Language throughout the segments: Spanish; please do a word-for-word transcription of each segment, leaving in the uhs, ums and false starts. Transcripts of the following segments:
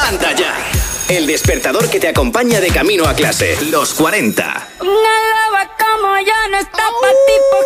Levanta ya. El despertador que te acompaña de camino a clase. Los cuarenta. Una loba como yo no está pa' tipos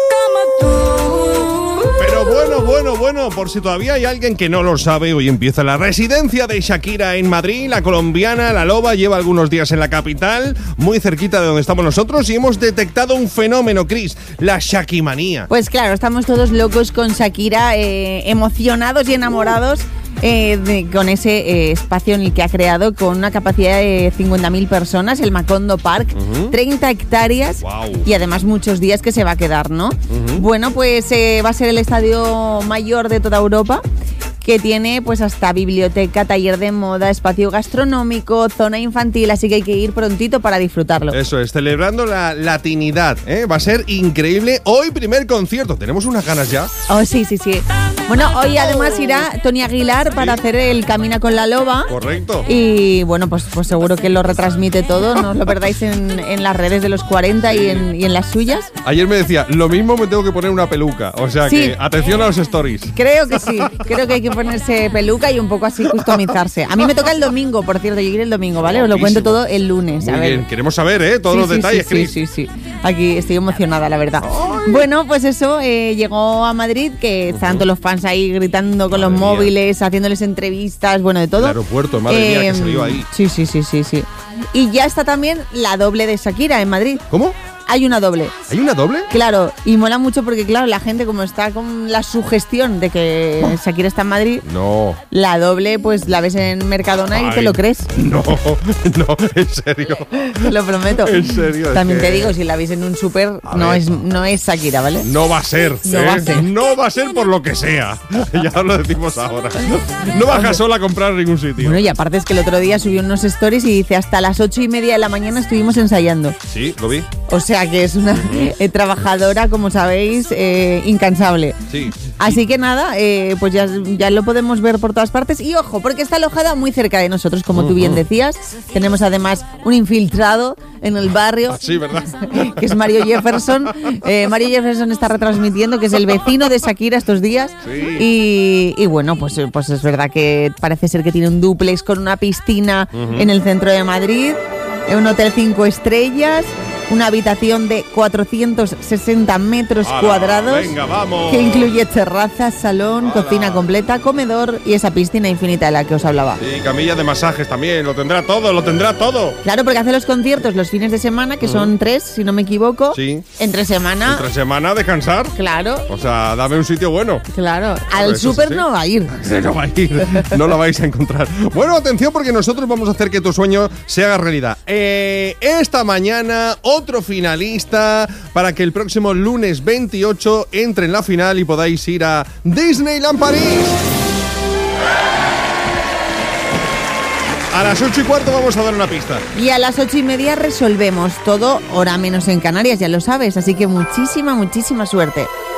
como tú. Pero bueno, bueno, bueno, por si todavía hay alguien que no lo sabe, hoy empieza la residencia de Shakira en Madrid. La colombiana, la loba, lleva algunos días en la capital, muy cerquita de donde estamos nosotros, y hemos detectado un fenómeno, Cris, la shakimanía. Pues claro, estamos todos locos con Shakira, eh, emocionados y enamorados eh, de, con ese eh, espacio en el que ha creado, con una capacidad de cincuenta mil personas, el Macondo Park, uh-huh. treinta hectáreas. Wow. Y además muchos días que se va a quedar, ¿no? Uh-huh. Bueno, pues eh, va a ser el estadio mayor de toda Europa, que tiene pues hasta biblioteca, taller de moda, espacio gastronómico, zona infantil, así que hay que ir prontito para disfrutarlo. Eso es, celebrando la latinidad, ¿eh? Va a ser increíble. Hoy primer concierto, tenemos unas ganas ya. Oh, sí, sí, sí. Bueno, hoy además irá Tony Aguilar para hacer el Camina con la Loba. Correcto. Y bueno, pues, pues seguro que lo retransmite todo, no os lo perdáis en, en las redes de los cuarenta sí. y, en, y en las suyas. Ayer me decía, lo mismo me tengo que poner una peluca, o sea sí. que atención a los stories. Creo que sí, creo que hay que ponerse peluca y un poco así customizarse. A mí me toca el domingo, por cierto, yo iré el domingo, ¿vale? Os lo cuento todo el lunes. Muy a ver. bien, queremos saber, ¿eh? Todos sí, los sí, detalles, sí, Cris. Sí, sí, sí. Aquí estoy emocionada, la verdad. Ay. Bueno, pues eso, eh, llegó a Madrid, que uh-huh. estaban todos los fans ahí gritando con madre los móviles, mía. haciéndoles entrevistas, bueno, de todo. El aeropuerto, madre eh, mía, que se vio ahí. Sí, sí, sí, sí, sí. Y ya está también la doble de Shakira en Madrid. ¿Cómo? Hay una doble. ¿Hay una doble? Claro, y mola mucho porque, claro, la gente como está con la sugestión de que Shakira está en Madrid, no. La doble, pues la ves en Mercadona Ay, y te lo crees. No, no, en serio. Te lo prometo. En serio. También es que... te digo, si la veis en un súper, no es, no es Shakira, ¿vale? No va a ser. No ¿eh? va a ser. No va a ser por lo que sea. Ya lo decimos ahora. No baja sola a comprar en ningún sitio. Bueno, y aparte es que el otro día subió unos stories y dice, hasta las ocho y media de la mañana estuvimos ensayando. Sí, lo vi. O sea que es una eh, trabajadora, como sabéis, eh, incansable. Sí. Así que nada, eh, pues ya, ya lo podemos ver por todas partes. Y ojo, porque está alojada muy cerca de nosotros, como uh-huh. tú bien decías. Tenemos además un infiltrado en el barrio. Sí, ¿verdad? Que es Mario Jefferson. Eh, Mario Jefferson está retransmitiendo, que es el vecino de Shakira estos días. Sí. Y, y bueno, pues, pues es verdad que parece ser que tiene un dúplex con una piscina uh-huh. en el centro de Madrid. Un hotel cinco estrellas. Una habitación de cuatrocientos sesenta metros ¡Hala! Cuadrados. Venga, vamos. Que incluye terraza, salón, ¡Hala! Cocina completa, comedor y esa piscina infinita de la que os hablaba. Sí, camilla de masajes también, lo tendrá todo, lo tendrá todo. Claro, porque hace los conciertos los fines de semana, que uh-huh. son tres, si no me equivoco. Sí. Entre semana. Entre semana, descansar. Claro. O sea, dame un sitio bueno. Claro. Al súper sí. no va a ir. No va a ir. No lo vais a encontrar. Bueno, atención, porque nosotros vamos a hacer que tu sueño se haga realidad. Eh, esta mañana, otro finalista para que el próximo lunes veintiocho entre en la final y podáis ir a Disneyland París. A las ocho y cuarto vamos a dar una pista. Y a las ocho y media resolvemos todo, hora menos en Canarias, ya lo sabes. Así que muchísima, muchísima suerte.